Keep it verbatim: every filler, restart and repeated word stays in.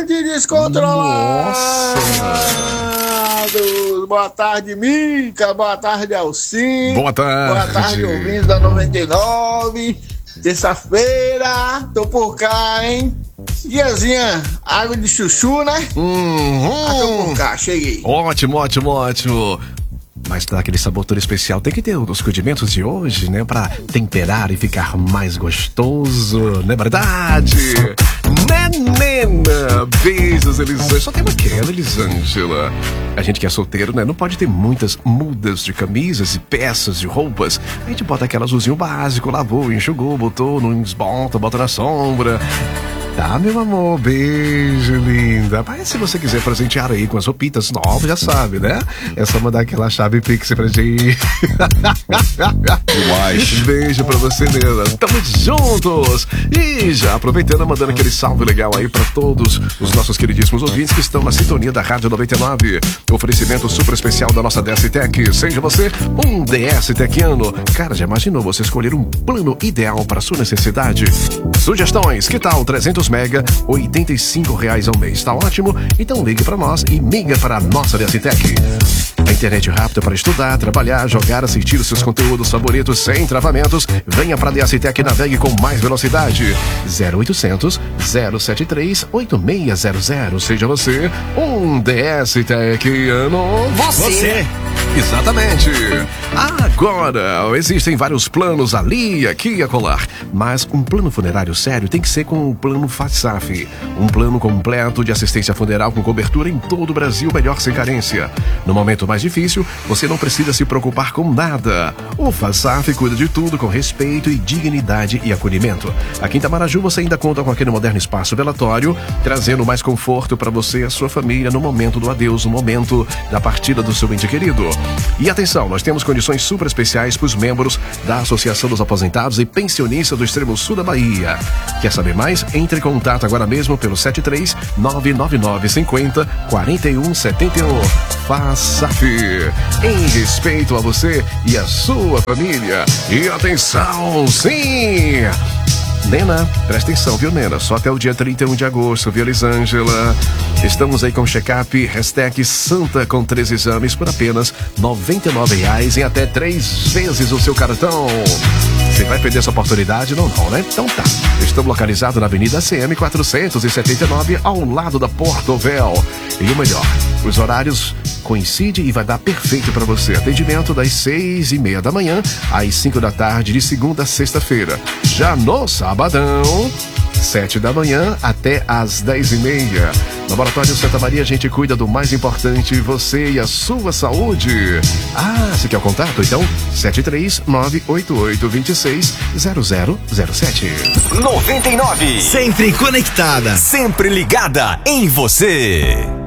tarde, descontrolados! Boa tarde, Mica. Boa tarde, Alcim. Boa tarde. Boa tarde, ouvintes da noventa e nove. Terça-feira, tô por cá, hein? Diazinha, água de chuchu, né? Uhum. Ah, tô por cá, cheguei. Ótimo, ótimo, ótimo. Mas dá aquele sabor todo especial. Tem que ter os condimentos de hoje, né? Pra temperar e ficar mais gostoso, não é verdade? Nenena, beijos, Elisângela. Só tem uma queda, Elisângela. A gente que é solteiro, né? Não pode ter muitas mudas de camisas e peças de roupas. A gente bota aquela azulzinho básico, lavou, enxugou, botou, não desbota, bota na sombra. Tá, meu amor, beijo, linda. Mas se você quiser presentear aí com as roupitas novas, já sabe, né? É só mandar aquela chave Pix pra gente. Beijo pra você, Nena. Tamo juntos. E já aproveitando, mandando aquele salve legal aí pra todos os nossos queridíssimos ouvintes que estão na sintonia da Rádio noventa e nove. Oferecimento super especial da nossa D S Tech. Seja você um D S Techiano. Cara, já imaginou você escolher um plano ideal para sua necessidade? Sugestões, que tal trezentos mega, oitenta e cinco reais ao mês? Tá ótimo? Então ligue pra nós e miga para a nossa D S Tech. A internet rápida para estudar, trabalhar, jogar, assistir os seus conteúdos favoritos sem travamentos. Venha pra D S Tech e navegue com mais velocidade. zero oitocentos, zero setenta e três, oito seis zero zero. Seja você um D S Techiano. Você! você. Exatamente. Agora, existem vários planos ali, aqui e acolá. Mas um plano funerário sério tem que ser com o plano FASAF. Um plano completo de assistência funeral com cobertura em todo o Brasil, melhor sem carência. No momento mais difícil, você não precisa se preocupar com nada. O FASAF cuida de tudo com respeito e dignidade e acolhimento. Aqui em Itamaraju você ainda conta com aquele moderno espaço velatório, trazendo mais conforto para você e a sua família no momento do adeus, no momento da partida do seu ente querido. E atenção, nós temos condições super especiais para os membros da Associação dos Aposentados e Pensionistas do Extremo Sul da Bahia. Quer saber mais? Entre em contato agora mesmo pelo sete três nove nove nove cinco zero quatro um sete um. FASAF, em respeito a você e a sua família. E atenção, sim! Nena, presta atenção, viu, Nena? Só até o dia trinta e um de agosto, viu, Elisângela? Estamos aí com check-up, hashtag Santa com três exames por apenas noventa e nove reais em até três vezes o seu cartão. Você vai perder essa oportunidade? Não, não, né? Então tá. Estamos localizados na Avenida C M quatrocentos e setenta e nove, ao lado da Portovel. E o melhor, os horários coincidem e vai dar perfeito para você. Atendimento das seis e meia da manhã às cinco da tarde, de segunda a sexta-feira. Já no sabadão, sete da manhã até às dez e meia. Laboratório Santa Maria, a gente cuida do mais importante, você e a sua saúde. Ah, você quer o contato? Então, sete três nove oito oito dois seis zero zero zero sete. noventa e nove. Sempre conectada. Sempre ligada em você.